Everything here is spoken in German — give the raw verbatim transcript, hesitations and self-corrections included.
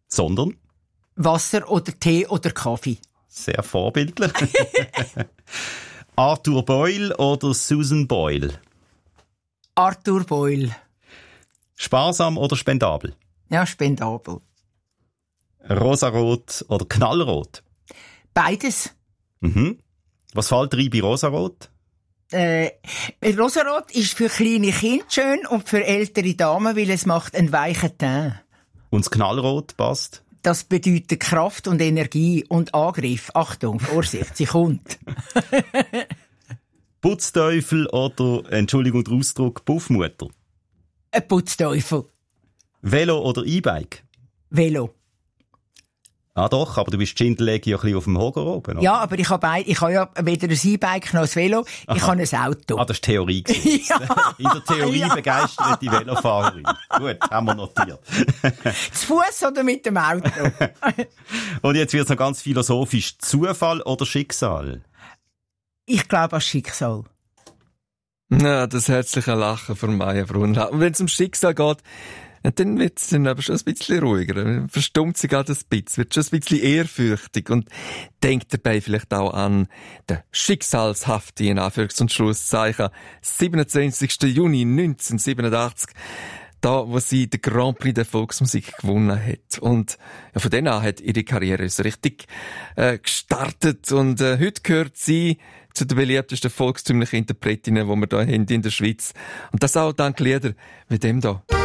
Sondern? Wasser oder Tee oder Kaffee. Sehr vorbildlich. Arthur Boyle oder Susan Boyle? Arthur Boyle. Sparsam oder spendabel? Ja, spendabel. Rosarot oder knallrot? Beides. Mhm. Was fällt rein bei Rosarot? Äh, Rosarot ist für kleine Kinder schön und für ältere Damen, weil es macht einen weichen Teint. Und das Knallrot passt? Das bedeutet Kraft und Energie und Angriff. Achtung, Vorsicht, sie kommt. Putzteufel oder, Entschuldigung der Ausdruck, Puffmutter? Ein Putzteufel. Velo oder E-Bike? Velo. Ah doch, aber du bist Schindelegi ja ein bisschen auf dem Hocker oben, oder? Ja, aber ich habe beid, ich habe ja weder ein E-Bike noch ein Velo, Aha. Ich habe ein Auto. Ah, das war Theorie. Ja. In der Theorie Ja. begeistert die Velofahrerin. Gut, haben wir notiert. Zu Fuß oder mit dem Auto? Und jetzt wird es noch ganz philosophisch. Zufall oder Schicksal? Ich glaube an Schicksal. Ja, das herzliche Lachen von Maya Brunner. Und wenn es um Schicksal geht, dann wird es dann aber schon ein bisschen ruhiger. Verstummt sie gerade ein bisschen, wird schon ein bisschen ehrfürchtig und denkt dabei vielleicht auch an den schicksalshaften, in Anführungs- und Schlusszeichen, siebenundzwanzigsten Juni neunzehnhundertsiebenundachtzig, da, wo sie den Grand Prix der Volksmusik gewonnen hat. Und ja, von dann an hat ihre Karriere so richtig äh, gestartet und äh, heute gehört sie zu den beliebtesten volkstümlichen Interpretinnen, die wir hier haben in der Schweiz. Und das auch dank Lieder wie dem da.